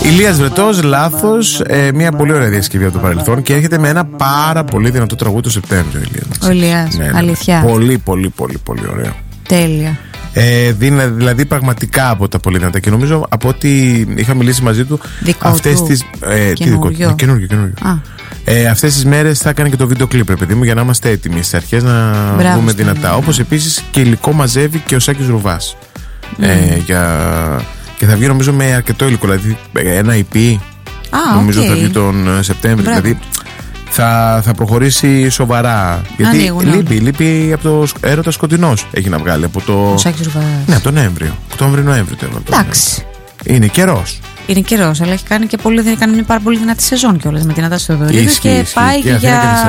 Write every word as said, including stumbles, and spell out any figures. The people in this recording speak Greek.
Ηλίας Βρετός, Λάθος, ε, μια πολύ ωραία διασκευή από το παρελθόν και έρχεται με ένα πάρα πολύ δυνατό τραγούδι το Σεπτέμβριο. Ο Ηλίας, ναι, ναι, αλήθεια. Πολύ, πολύ, πολύ, πολύ ωραίο. Τέλεια. Ε, δηλαδή πραγματικά από τα πολύ δυνατά και νομίζω από ό,τι είχα μιλήσει μαζί του αυτές τις. Ε, καινούριο. Καινούριο, καινούριο. Ε, αυτές τις μέρες θα έκανε και το βίντεο κλιπ, παιδί μου, για να είμαστε έτοιμοι στις αρχές να βγούμε δυνατά. Όπως επίσης και υλικό μαζεύει και ο Σάκης Ρουβάς. Mm. Ε, για... Και θα βγει νομίζω με αρκετό υλικό, δηλαδή ένα ι πι. Ah, νομίζω okay. θα βγει τον Σεπτέμβριο. Μπράβο. Δηλαδή θα, θα προχωρήσει σοβαρά. Γιατί Ανοίγουν, λείπει, λείπει από το Έρωτα Σκοτεινός. Έχει να βγάλει από το. Ο Σάκης Ρουβάς. Ναι, από τον Νοέμβριο. Οκτώβριο-Νοέμβριο. Εντάξει. Είναι καιρός. Είναι καιρός, αλλά έχει κάνει και πολύ, κάνει μια πάρα πολύ δυνατή σεζόν κιόλας με την Ατάση Θεοδωρίδου και πάει και για